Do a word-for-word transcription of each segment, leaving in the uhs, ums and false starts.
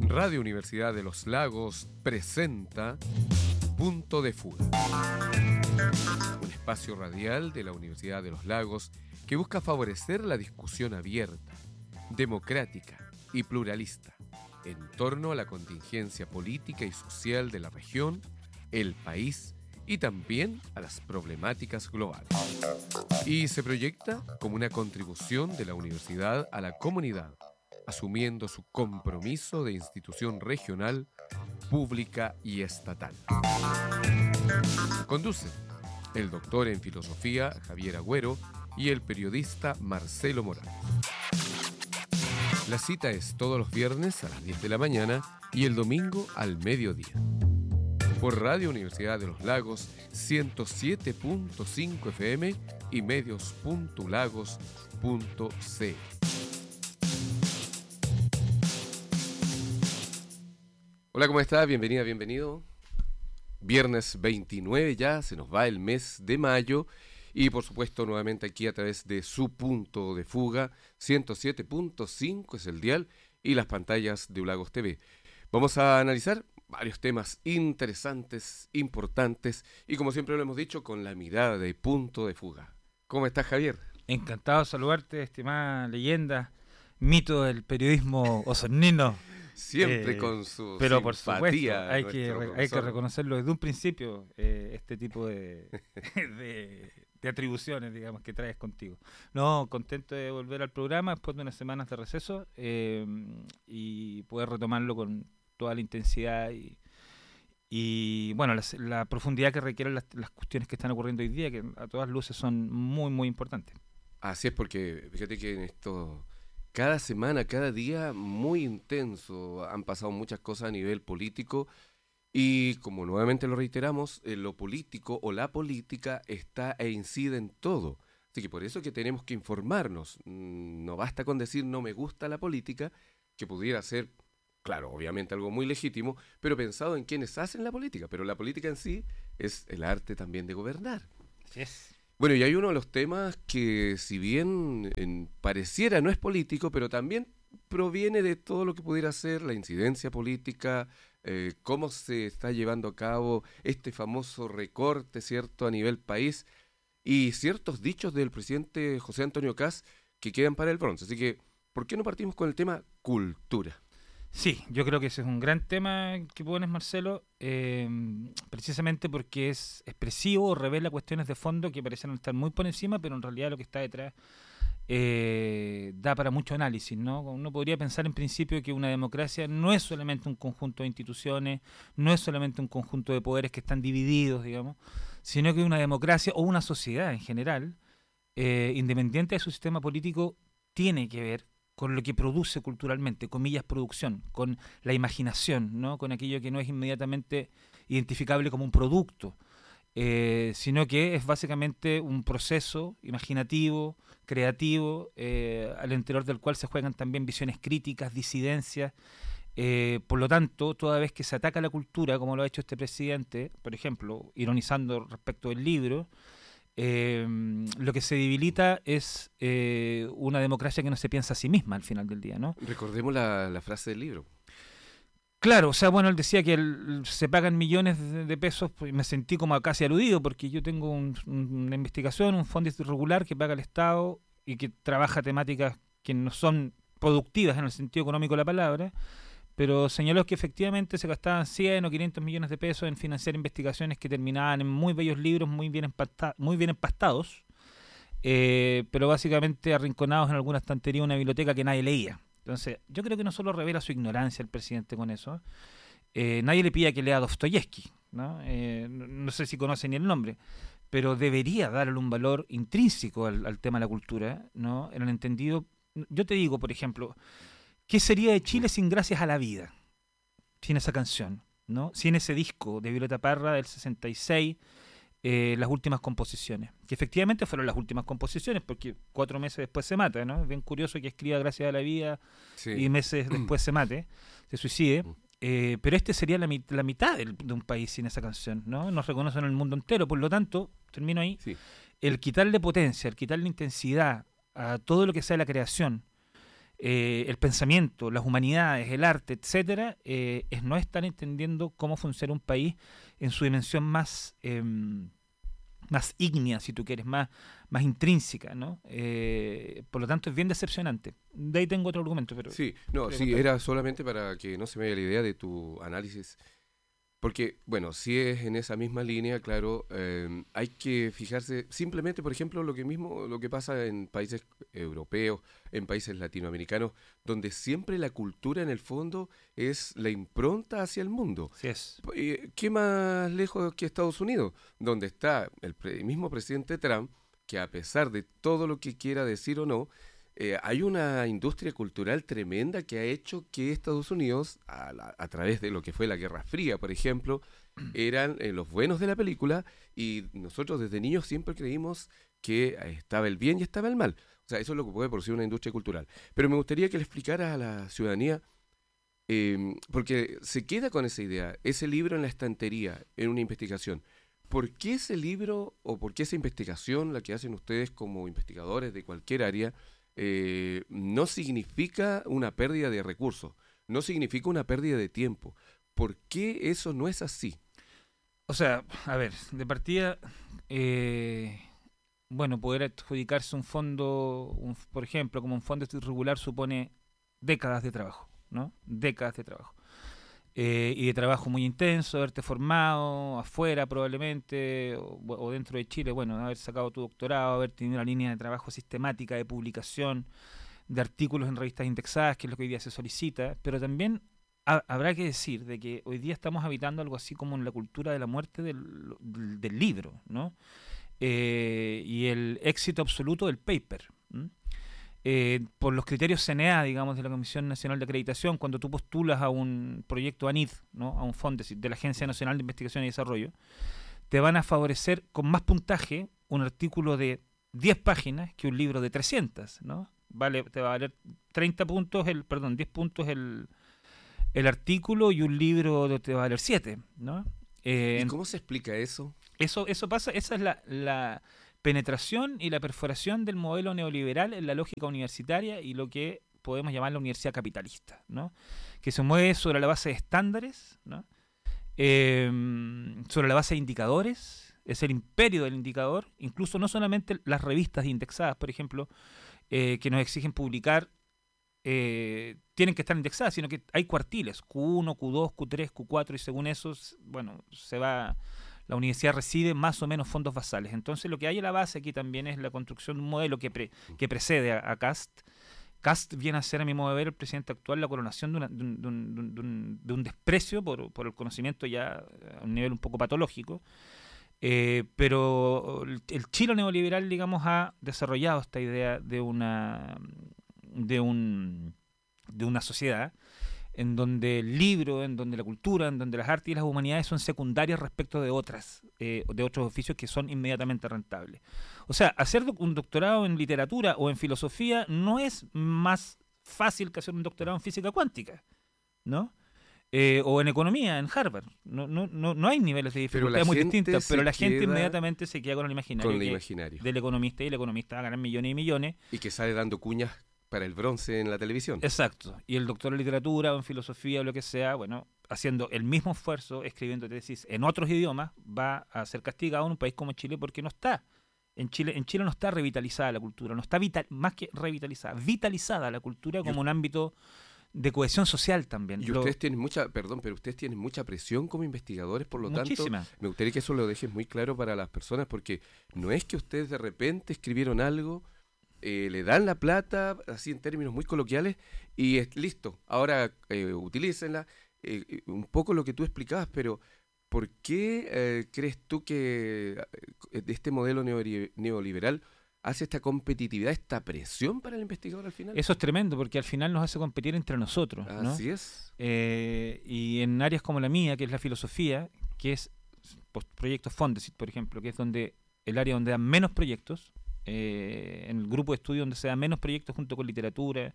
Radio Universidad de los Lagos presenta Punto de Fuga, un espacio radial de la Universidad de los Lagos que busca favorecer la discusión abierta, democrática y pluralista en torno a la contingencia política y social de la región, el país y también a las problemáticas globales. Y se proyecta como una contribución de la universidad a la comunidad, asumiendo su compromiso de institución regional, pública y estatal. Conducen el doctor en filosofía Javier Agüero y el periodista Marcelo Morales. La cita es todos los viernes a las diez de la mañana y el domingo al mediodía. Por Radio Universidad de los Lagos ciento siete punto cinco F M y medios punto lagos punto c l. Hola, ¿cómo estás? Bienvenida, bienvenido. Viernes veintinueve ya, se nos va el mes de mayo y por supuesto nuevamente aquí a través de su punto de fuga, ciento siete punto cinco es el dial y las pantallas de Ulagos T V. Vamos a analizar varios temas interesantes, importantes y como siempre lo hemos dicho, con la mirada de Punto de Fuga. ¿Cómo estás, Javier? Encantado de saludarte, estimada leyenda, mito del periodismo osornino. Siempre eh, con su pero por supuesto simpatía. hay que, hay que reconocerlo desde un principio, eh, este tipo de, de, de atribuciones, digamos, que traes contigo. No, contento de volver al programa después de unas semanas de receso eh, y poder retomarlo con toda la intensidad y, y bueno, la, la profundidad que requieren las, las cuestiones que están ocurriendo hoy día, que a todas luces son muy, muy importantes. Así es, porque fíjate que en esto... Cada semana, cada día, muy intenso. Han pasado muchas cosas a nivel político y, como nuevamente lo reiteramos, eh, lo político o la política está e incide en todo. Así que por eso que tenemos que informarnos. No basta con decir no me gusta la política, que pudiera ser, claro, obviamente algo muy legítimo, pero pensado en quienes hacen la política. Pero la política en sí es el arte también de gobernar. Así es. Bueno, y hay uno de los temas que, si bien en, pareciera no es político, pero también proviene de todo lo que pudiera ser la incidencia política, eh, cómo se está llevando a cabo este famoso recorte, ¿cierto?, a nivel país, y ciertos dichos del presidente José Antonio Kast que quedan para el bronce. Así que, ¿por qué no partimos con el tema cultura? Sí, yo creo que ese es un gran tema que pones, Marcelo, eh, precisamente porque es expresivo, revela cuestiones de fondo que parecen estar muy por encima, pero en realidad lo que está detrás eh, da para mucho análisis, ¿no? Uno podría pensar en principio que una democracia no es solamente un conjunto de instituciones, no es solamente un conjunto de poderes que están divididos, digamos, sino que una democracia o una sociedad en general, eh, independiente de su sistema político, tiene que ver con lo que produce culturalmente, comillas producción, con la imaginación, ¿no? Con aquello que no es inmediatamente identificable como un producto, eh, sino que es básicamente un proceso imaginativo, creativo, eh, al interior del cual se juegan también visiones críticas, disidencias. Eh, por lo tanto, toda vez que se ataca la cultura, como lo ha hecho este presidente, por ejemplo, ironizando respecto del libro, Eh, lo que se debilita es eh, una democracia que no se piensa a sí misma al final del día, ¿no? Recordemos la, la frase del libro. Claro, o sea, bueno, él decía que el, se pagan millones de, de pesos, pues me sentí como casi aludido, porque yo tengo un, un, una investigación, un fondo irregular que paga el Estado y que trabaja temáticas que no son productivas en el sentido económico de la palabra, pero señaló que efectivamente se gastaban cien o quinientos millones de pesos en financiar investigaciones que terminaban en muy bellos libros, muy bien, empasta, muy bien empastados, eh, pero básicamente arrinconados en alguna estantería, una biblioteca que nadie leía. Entonces, yo creo que no solo revela su ignorancia el presidente con eso, eh, nadie le pide que lea Dostoyevsky, ¿no? Eh, no, no sé si conoce ni el nombre, pero debería darle un valor intrínseco al, al tema de la cultura, ¿no? En el entendido, yo te digo, por ejemplo, ¿qué sería de Chile sin Gracias a la Vida? Sin esa canción, ¿no? Sin ese disco de Violeta Parra del sesenta y seis, eh, las últimas composiciones. Que efectivamente fueron las últimas composiciones, porque cuatro meses después se mata, ¿no? Es bien curioso que escriba Gracias a la Vida sí. y meses después se mate, se suicide. Eh, pero este sería la, mit la mitad del, de un país sin esa canción, ¿no? Nos reconocen en el mundo entero. Por lo tanto, termino ahí, sí. el quitarle potencia, el quitarle intensidad a todo lo que sea la creación, eh, el pensamiento, las humanidades, el arte, etcétera, eh, es no estar entendiendo cómo funciona un país en su dimensión más eh, más ígnea, si tú quieres, más, más intrínseca, ¿no? Eh, por lo tanto, es bien decepcionante. De ahí tengo otro argumento, pero... Sí, no, sí, era solamente para que no se me vaya la idea de tu análisis. Porque, bueno, si es en esa misma línea, claro, eh, hay que fijarse simplemente, por ejemplo, lo que mismo lo que pasa en países europeos, en países latinoamericanos, donde siempre la cultura en el fondo es la impronta hacia el mundo. Sí es. ¿Qué más lejos que Estados Unidos? Donde está el, pre- el mismo presidente Trump, que a pesar de todo lo que quiera decir o no, Eh, hay una industria cultural tremenda que ha hecho que Estados Unidos, a, la- a través de lo que fue la Guerra Fría, por ejemplo, eran eh, los buenos de la película, y nosotros desde niños siempre creímos que eh, estaba el bien y estaba el mal. O sea, eso es lo que puede producir una industria cultural. Pero me gustaría que le explicara a la ciudadanía, eh, porque se queda con esa idea, ese libro en la estantería, en una investigación. ¿Por qué ese libro o por qué esa investigación, la que hacen ustedes como investigadores de cualquier área, eh, no significa una pérdida de recursos, no significa una pérdida de tiempo? ¿Por qué eso no es así? O sea, a ver, de partida, eh, bueno, poder adjudicarse un fondo, un- por ejemplo, como un fondo irregular supone décadas de trabajo, ¿no? Décadas de trabajo. Eh, y de trabajo muy intenso, haberte formado afuera probablemente, o, o dentro de Chile, bueno, haber sacado tu doctorado, haber tenido una línea de trabajo sistemática de publicación de artículos en revistas indexadas, que es lo que hoy día se solicita, pero también ha- habrá que decir de que hoy día estamos habitando algo así como en la cultura de la muerte del, del, del libro, ¿no? Eh, y el éxito absoluto del paper, ¿m? Eh, por los criterios C N A, digamos, de la Comisión Nacional de Acreditación, cuando tú postulas a un proyecto A N I D, ¿no? A un fondo de la Agencia Nacional de Investigación y Desarrollo, te van a favorecer con más puntaje un artículo de diez páginas que un libro de trescientas, ¿no? Vale, te va a valer treinta puntos, el, perdón, diez puntos el, el artículo, y un libro te va a valer siete, ¿no? Eh, ¿Y cómo se explica eso? eso, eso pasa, esa es la, la penetración y la perforación del modelo neoliberal en la lógica universitaria y lo que podemos llamar la universidad capitalista, ¿no? Que se mueve sobre la base de estándares, ¿no? Eh, sobre la base de indicadores, es el imperio del indicador, incluso no solamente las revistas indexadas, por ejemplo, eh, que nos exigen publicar, eh, tienen que estar indexadas, sino que hay cuartiles, Q uno, Q dos, Q tres, Q cuatro, y según eso, bueno, se va, la universidad recibe más o menos fondos basales. Entonces, lo que hay a la base aquí también es la construcción de un modelo que, pre, que precede a, a Cast. Cast viene a ser, a mi modo de ver, el presidente actual, la coronación de, una, de, un, de, un, de, un, de un desprecio por, por el conocimiento ya a un nivel un poco patológico. Eh, pero el, el Chile neoliberal, digamos, ha desarrollado esta idea de una de un de una sociedad en donde el libro, en donde la cultura, en donde las artes y las humanidades son secundarias respecto de otras, eh, de otros oficios que son inmediatamente rentables. O sea, hacer un doctorado en literatura o en filosofía no es más fácil que hacer un doctorado en física cuántica, ¿no? Eh, o en economía, en Harvard. No, no, no, no hay niveles de dificultad muy distintos, pero la gente inmediatamente se queda con el imaginario, con el imaginario del economista, y el economista va a ganar millones y millones. Y que sale dando cuñas para el bronce en la televisión. Exacto. Y el doctor en literatura o en filosofía o lo que sea, bueno, haciendo el mismo esfuerzo, escribiendo tesis en otros idiomas, va a ser castigado en un país como Chile porque no está. En Chile, en Chile no está revitalizada la cultura, no está vital, más que revitalizada, vitalizada la cultura como un ámbito de cohesión social también. Y ustedes lo, tienen mucha, perdón, pero ustedes tienen mucha presión como investigadores, por lo muchísima. tanto, me gustaría que eso lo dejes muy claro para las personas, porque no es que ustedes de repente escribieron algo, eh, le dan la plata, así en términos muy coloquiales, y es listo, ahora eh, utilícenla, eh, un poco lo que tú explicabas, pero ¿por qué eh, crees tú que eh, este modelo neoliberal hace esta competitividad, esta presión para el investigador al final? Eso es tremendo, porque al final nos hace competir entre nosotros, ¿no? Así es. Eh, y en áreas como la mía, que es la filosofía, que es pues, proyectos Fondesit, por ejemplo, que es donde el área donde dan menos proyectos, eh, en el grupo de estudio donde se dan menos proyectos junto con literatura,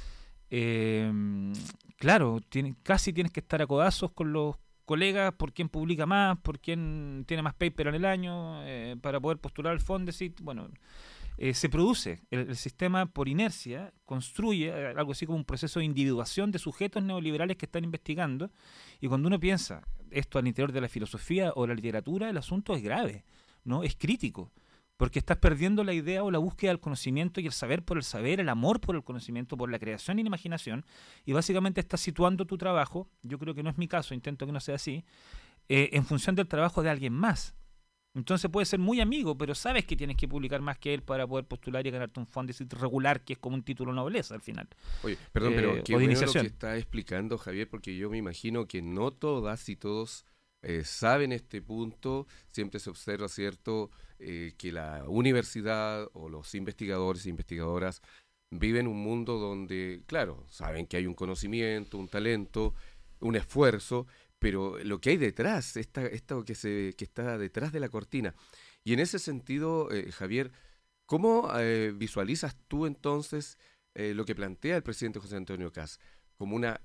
eh, claro, tiene, casi tienes que estar a codazos con los colegas por quién publica más, por quién tiene más paper en el año, eh, para poder postular al Fondesit. Bueno, eh, se produce. El, el sistema, por inercia, construye eh, algo así como un proceso de individuación de sujetos neoliberales que están investigando. Y cuando uno piensa esto al interior de la filosofía o la literatura, el asunto es grave, ¿no? Es crítico. Porque estás perdiendo la idea o la búsqueda del conocimiento y el saber por el saber, el amor por el conocimiento, por la creación y la imaginación, y básicamente estás situando tu trabajo, yo creo que no es mi caso, intento que no sea así, eh, en función del trabajo de alguien más. Entonces puedes ser muy amigo, pero sabes que tienes que publicar más que él para poder postular y ganarte un fondo regular, que es como un título nobleza al final. Oye, perdón, eh, pero qué o de bueno iniciación. lo que está explicando Javier, porque yo me imagino que no todas y todos eh, saben este punto. Siempre se observa, ¿cierto?, eh, que la universidad o los investigadores e investigadoras viven un mundo donde, claro, saben que hay un conocimiento, un talento, un esfuerzo, pero lo que hay detrás, esta, esto que, se, que está detrás de la cortina. Y en ese sentido, eh, Javier, ¿cómo eh, visualizas tú entonces eh, lo que plantea el presidente José Antonio Kast como una,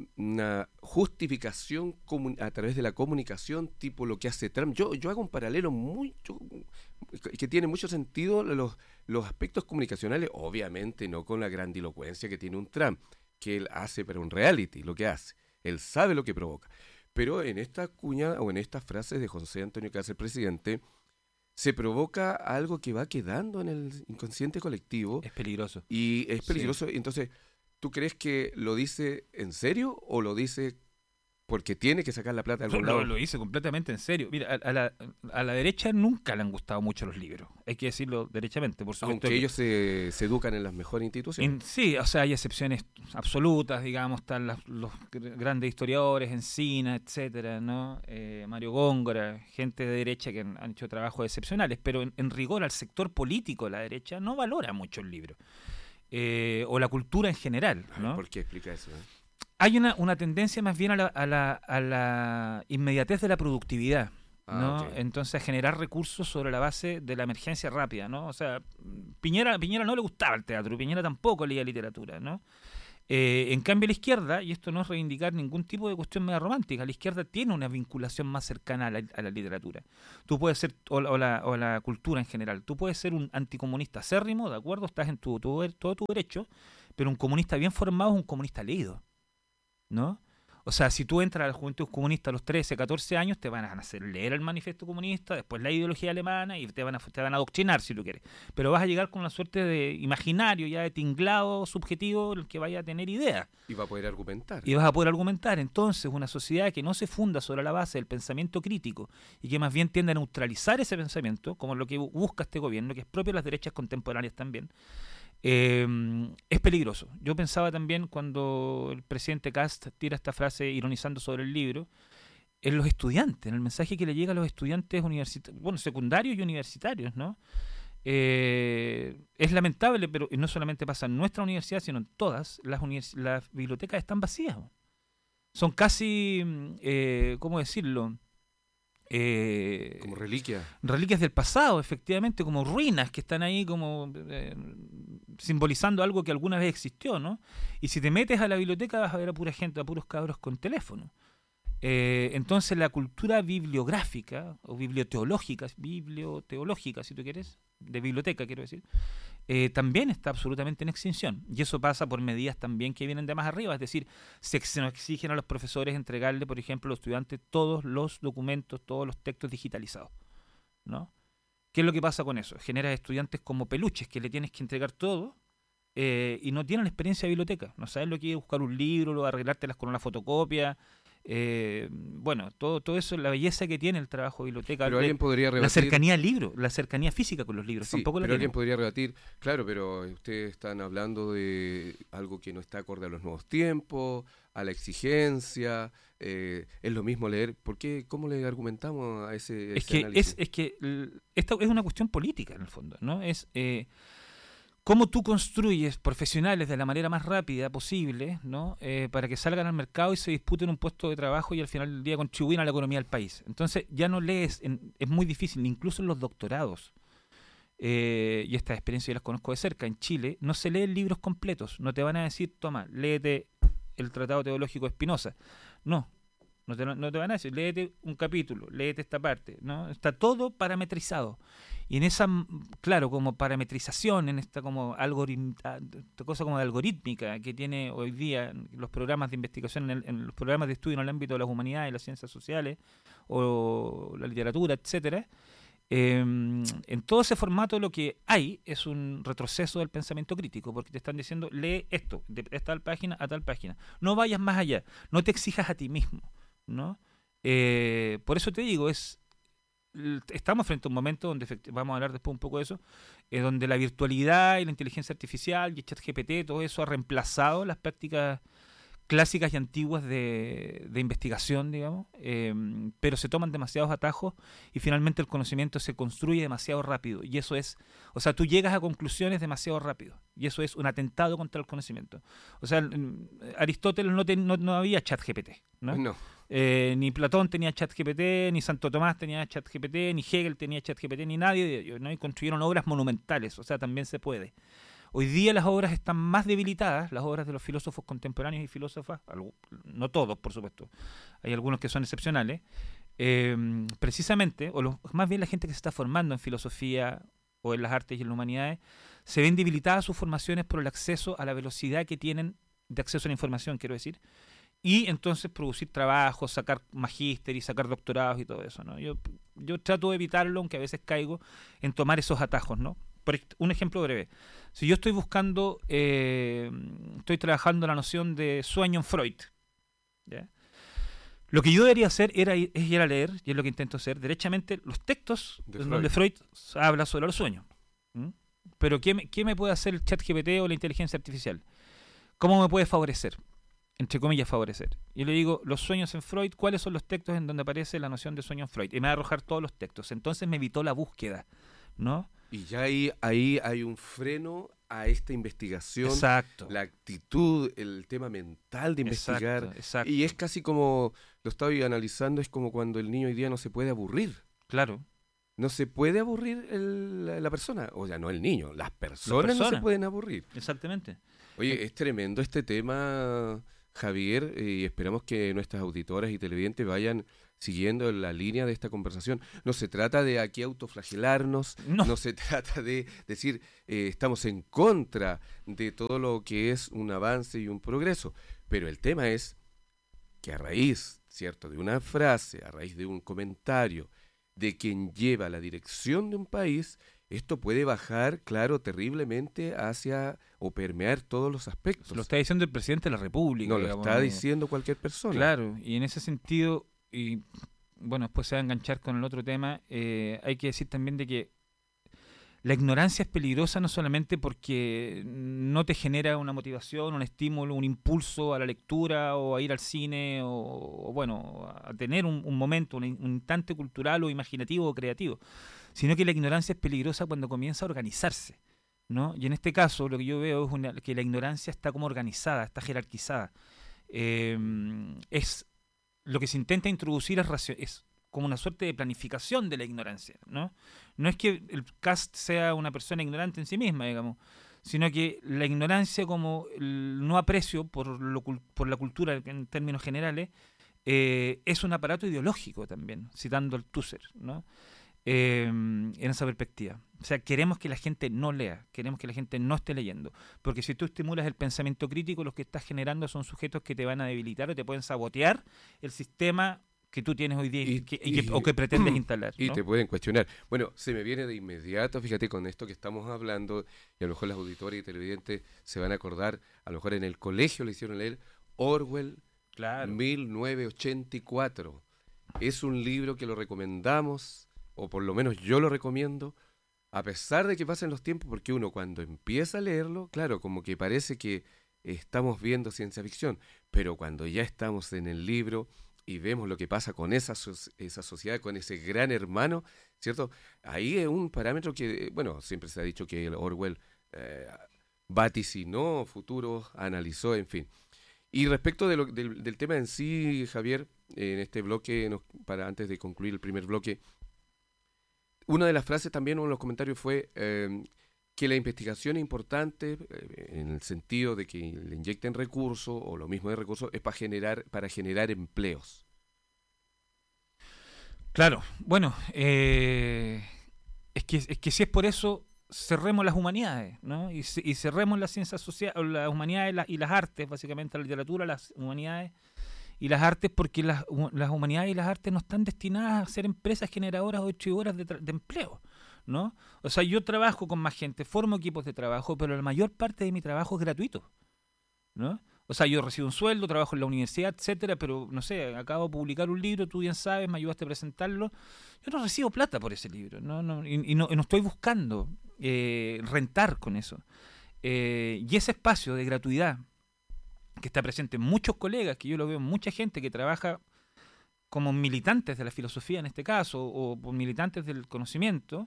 una justificación a través de la comunicación, tipo lo que hace Trump? Yo, yo hago un paralelo muy yo, que tiene mucho sentido, los, los aspectos comunicacionales, obviamente no con la grandilocuencia que tiene un Trump, que él hace para un reality, lo que hace. Él sabe lo que provoca. Pero en esta cuña o en estas frases de José Antonio Kast, el presidente, se provoca algo que va quedando en el inconsciente colectivo. Es peligroso. Y es peligroso. Sí. Entonces, ¿tú crees que lo dice en serio o lo dice porque tiene que sacar la plata de algún Lo, lado? lo hice completamente en serio. Mira, a, a, la, a la derecha nunca le han gustado mucho los libros. Hay que decirlo derechamente, por supuesto. Aunque que, ellos se, se educan en las mejores instituciones. En, sí, o sea, hay excepciones absolutas, digamos, están las, los grandes historiadores, Encina, etcétera, ¿no? Eh, Mario Góngora, gente de derecha que han, han hecho trabajos excepcionales, pero en, en rigor al sector político, la derecha no valora mucho el libro. Eh, o la cultura en general, ¿no? ¿Por qué explica eso? ¿eh? Hay una, una tendencia más bien a la, a, la, a la inmediatez de la productividad, ¿no? Ah, okay. Entonces, a generar recursos sobre la base de la emergencia rápida, ¿no? O sea, Piñera, Piñera no le gustaba el teatro, Piñera tampoco leía literatura, ¿no? Eh, en cambio, la izquierda, y esto no es reivindicar ningún tipo de cuestión media romántica, la izquierda tiene una vinculación más cercana a la, a la literatura. Tú puedes ser, o, o, la, o la cultura en general, tú puedes ser un anticomunista acérrimo, ¿de acuerdo? Estás en tu, tu, todo tu derecho, pero un comunista bien formado es un comunista leído, ¿no? O sea, si tú entras a la juventud comunista a los trece, catorce años, te van a hacer leer el manifiesto comunista, después la ideología alemana y te van a, te van a adoctrinar si tú quieres. Pero vas a llegar con una suerte de imaginario, ya de tinglado subjetivo, el que vaya a tener ideas. Y va a poder argumentar. Y vas a poder argumentar. Entonces, una sociedad que no se funda sobre la base del pensamiento crítico y que más bien tiende a neutralizar ese pensamiento, como lo que busca este gobierno, que es propio de las derechas contemporáneas también, Eh, es peligroso. Yo pensaba también cuando el presidente Kast tira esta frase ironizando sobre el libro, en los estudiantes, en el mensaje que le llega a los estudiantes universitarios, bueno, secundarios y universitarios, ¿no? Eh, es lamentable, pero no solamente pasa en nuestra universidad, sino en todas, las, univers- las bibliotecas están vacías. Son casi, eh, ¿cómo decirlo? Eh, como reliquia. Reliquias del pasado, efectivamente, como ruinas que están ahí como eh, simbolizando algo que alguna vez existió, ¿no? Y si te metes a la biblioteca vas a ver a pura gente, a puros cabros con teléfono. Eh, entonces la cultura bibliográfica o biblioteológica, biblioteológica si tú quieres, de biblioteca quiero decir, eh, también está absolutamente en extinción. Y eso pasa por medidas también que vienen de más arriba, es decir, se, se nos exigen a los profesores entregarle, por ejemplo, a los estudiantes todos los documentos, todos los textos digitalizados, ¿no? ¿Qué es lo que pasa con eso? Genera estudiantes como peluches que le tienes que entregar todo eh, y no tienen experiencia de biblioteca, no saben lo que es buscar un libro, arreglártelas con una fotocopia. Eh, bueno, todo todo eso, la belleza que tiene el trabajo de biblioteca, Pero de, alguien podría rebatir, la cercanía al libro, la cercanía física con los libros, sí, tampoco la pero tiene. alguien podría rebatir, claro, pero ustedes están hablando de algo que no está acorde a los nuevos tiempos, a la exigencia, eh, es lo mismo leer, ¿por qué? ¿Cómo le argumentamos a ese, Es ese que análisis? es, es que l- esta es una cuestión política en el fondo, ¿no? Es eh, cómo tú construyes profesionales de la manera más rápida posible, ¿no? Eh, para que salgan al mercado y se disputen un puesto de trabajo y al final del día contribuyan a la economía del país. Entonces ya no lees, en, es muy difícil, incluso en los doctorados, eh, y estas experiencias yo las conozco de cerca, en Chile no se leen libros completos, no te van a decir, toma, léete el Tratado Teológico de Spinoza. No, No te, no te van a decir, léete un capítulo, léete esta parte, ¿no? Está todo parametrizado. Y en esa, claro, como parametrización, en esta como algoritm, esta cosa como de algorítmica que tiene hoy día los programas de investigación, en, el, en los programas de estudio en el ámbito de las humanidades, las ciencias sociales, o la literatura, etcétera, eh, en todo ese formato lo que hay es un retroceso del pensamiento crítico, porque te están diciendo, lee esto, de tal página a tal página. No vayas más allá, no te exijas a ti mismo, ¿no? Eh, por eso te digo, es estamos frente a un momento donde vamos a hablar después un poco de eso, eh, donde la virtualidad y la inteligencia artificial y ChatGPT, todo eso ha reemplazado las prácticas clásicas y antiguas de, de investigación, digamos, eh, pero se toman demasiados atajos y finalmente el conocimiento se construye demasiado rápido, y eso es, o sea, tú llegas a conclusiones demasiado rápido, y eso es un atentado contra el conocimiento. O sea, Aristóteles no, te, no, no había ChatGPT, ¿no? No. Eh, ni Platón tenía ChatGPT, ni Santo Tomás tenía ChatGPT, ni Hegel tenía ChatGPT, ni nadie de ellos, ¿no? Y construyeron obras monumentales, o sea, también se puede. Hoy día las obras están más debilitadas, las obras de los filósofos contemporáneos y filósofas, no todos, por supuesto, hay algunos que son excepcionales, eh, precisamente, o los, más bien la gente que se está formando en filosofía o en las artes y en las humanidades, se ven debilitadas sus formaciones por el acceso a la velocidad que tienen de acceso a la información, quiero decir, y entonces producir trabajos, sacar magíster y sacar doctorados y todo eso, ¿no? Yo, yo trato de evitarlo, aunque a veces caigo en tomar esos atajos, ¿no? Por un ejemplo breve. Si yo estoy buscando, eh, estoy trabajando la noción de sueño en Freud, ¿ya? Lo que yo debería hacer era ir, es ir a leer, y es lo que intento hacer, derechamente los textos de en Freud. Donde Freud habla sobre los sueños. ¿Mm? Pero ¿qué me, ¿qué me puede hacer el ChatGPT o la inteligencia artificial? ¿Cómo me puede favorecer? Entre comillas, favorecer. Yo le digo, los sueños en Freud, ¿cuáles son los textos en donde aparece la noción de sueño en Freud? Y me va a arrojar todos los textos. Entonces me evitó la búsqueda, ¿no? Y ya ahí, ahí hay un freno a esta investigación. Exacto. La actitud, el tema mental de investigar. Exacto, exacto. Y es casi como, lo estaba analizando, es como cuando el niño hoy día no se puede aburrir. Claro. No se puede aburrir el, la, la persona. O sea, no el niño, las personas, las personas no se pueden aburrir. Exactamente. Oye, eh. es tremendo este tema, Javier, y esperamos que nuestras auditoras y televidentes vayan siguiendo la línea de esta conversación. No se trata de aquí autoflagelarnos, no, no se trata de decir eh, estamos en contra de todo lo que es un avance y un progreso, pero el tema es que a raíz, ¿cierto?, de una frase, a raíz de un comentario de quien lleva la dirección de un país, esto puede bajar, claro, terriblemente hacia o permear todos los aspectos. Lo está diciendo el presidente de la República. No, digamos, lo está ¿no? diciendo cualquier persona. Claro, y en ese sentido, y bueno, después se va a enganchar con el otro tema, eh, hay que decir también de que la ignorancia es peligrosa no solamente porque no te genera una motivación, un estímulo, un impulso a la lectura o a ir al cine o, o bueno, a tener un, un momento, un, un instante cultural o imaginativo o creativo, sino que la ignorancia es peligrosa cuando comienza a organizarse, ¿no? Y en este caso lo que yo veo es una, que la ignorancia está como organizada, está jerarquizada. Eh, es lo que se intenta introducir es, racio, es como una suerte de planificación de la ignorancia, ¿no? No es que el cast sea una persona ignorante en sí misma, digamos, sino que la ignorancia como el no aprecio por, lo, por la cultura en términos generales eh, es un aparato ideológico también, citando al Tusser, ¿no? Eh, en esa perspectiva. O sea, queremos que la gente no lea, queremos que la gente no esté leyendo, porque si tú estimulas el pensamiento crítico, los que estás generando son sujetos que te van a debilitar o te pueden sabotear el sistema que tú tienes hoy día y, y, que, y que, o que pretendes instalar, ¿no? Y te pueden cuestionar. Bueno, se me viene de inmediato, fíjate, con esto que estamos hablando, y a lo mejor las auditoras y televidentes se van a acordar, a lo mejor en el colegio le hicieron leer Orwell, claro. mil novecientos ochenta y cuatro. Es un libro que lo recomendamos, o por lo menos yo lo recomiendo, a pesar de que pasen los tiempos, porque uno cuando empieza a leerlo, claro, como que parece que estamos viendo ciencia ficción, pero cuando ya estamos en el libro y vemos lo que pasa con esa, esa sociedad, con ese gran hermano, ¿cierto? Ahí es un parámetro que, bueno, siempre se ha dicho que el Orwell eh, vaticinó futuros, analizó, en fin. Y respecto de lo, del, del tema en sí, Javier, en este bloque, nos, para antes de concluir el primer bloque, una de las frases también, uno de los comentarios fue eh, que la investigación es importante eh, en el sentido de que le inyecten recursos, o lo mismo de recursos, es para generar, para generar empleos. Claro, bueno, eh, es que es que si es por eso, cerremos las humanidades, ¿no? Y, y cerremos las ciencias sociales, las humanidades la, y las artes, básicamente la literatura, las humanidades y las artes, porque las, las humanidades y las artes no están destinadas a ser empresas generadoras de ocho horas de, de empleo, ¿no? O sea, yo trabajo con más gente, formo equipos de trabajo, pero la mayor parte de mi trabajo es gratuito, ¿no? O sea, yo recibo un sueldo, trabajo en la universidad, etcétera, pero no sé, acabo de publicar un libro, tú bien sabes, me ayudaste a presentarlo. Yo no recibo plata por ese libro, ¿no? No, y, y no, y no estoy buscando eh, rentar con eso. Eh, y ese espacio de gratuidad que está presente en muchos colegas, que yo lo veo en mucha gente que trabaja como militantes de la filosofía en este caso, o, o militantes del conocimiento,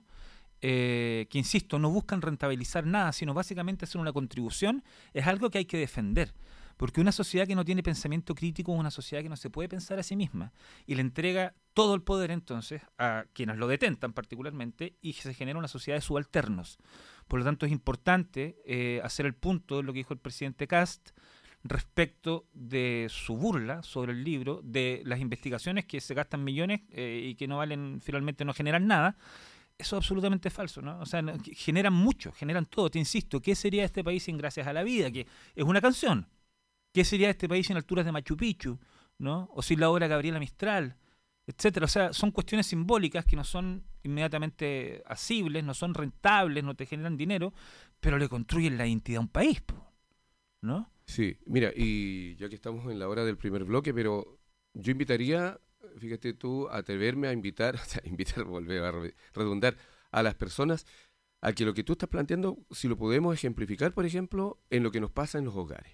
eh, que insisto, no buscan rentabilizar nada, sino básicamente hacer una contribución, es algo que hay que defender. Porque una sociedad que no tiene pensamiento crítico es una sociedad que no se puede pensar a sí misma y le entrega todo el poder entonces a quienes lo detentan particularmente y se genera una sociedad de subalternos. Por lo tanto es importante eh, hacer el punto de lo que dijo el presidente Kast respecto de su burla sobre el libro, de las investigaciones que se gastan millones eh, y que no valen, finalmente no generan nada. Eso es absolutamente falso, ¿no? O sea, no, generan mucho, generan todo. Te insisto, ¿qué sería este país sin Gracias a la Vida? Que es una canción. ¿Qué sería este país sin alturas de Machu Picchu, ¿no? O sin la obra Gabriela Mistral, etcétera? O sea, son cuestiones simbólicas que no son inmediatamente asibles, no son rentables, no te generan dinero, pero le construyen la identidad a un país, ¿no? Sí, mira, y ya que estamos en la hora del primer bloque, pero yo invitaría, fíjate tú, a atreverme a invitar, o sea, invitar, volver a redundar, a las personas a que lo que tú estás planteando, si lo podemos ejemplificar, por ejemplo, en lo que nos pasa en los hogares.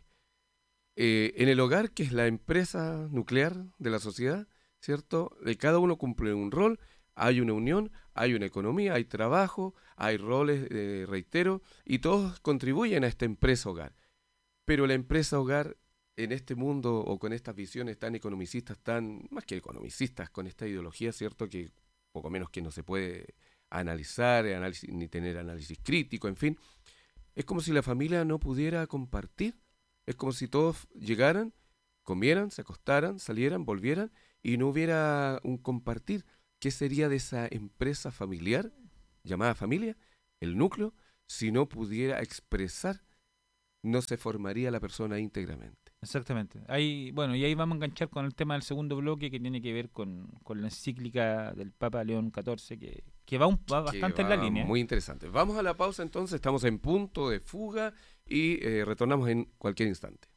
Eh, en el hogar, que es la empresa nuclear de la sociedad, ¿cierto? De cada uno cumple un rol, hay una unión, hay una economía, hay trabajo, hay roles, eh, reitero, y todos contribuyen a esta empresa hogar. Pero la empresa hogar, en este mundo o con estas visiones tan economicistas, tan más que economicistas, con esta ideología, ¿cierto? Que poco menos que no se puede analizar, análisis, ni tener análisis crítico, en fin, es como si la familia no pudiera compartir. Es como si todos llegaran, comieran, se acostaran, salieran, volvieran y no hubiera un compartir. ¿Qué sería de esa empresa familiar, llamada familia, el núcleo, si no pudiera expresar? No se formaría la persona íntegramente. Exactamente. Ahí, bueno, y ahí vamos a enganchar con el tema del segundo bloque que tiene que ver con, con la encíclica del Papa León catorce, que, que va, un, va bastante que va en la línea. Muy interesante. Vamos a la pausa entonces, estamos en punto de fuga y eh, retornamos en cualquier instante.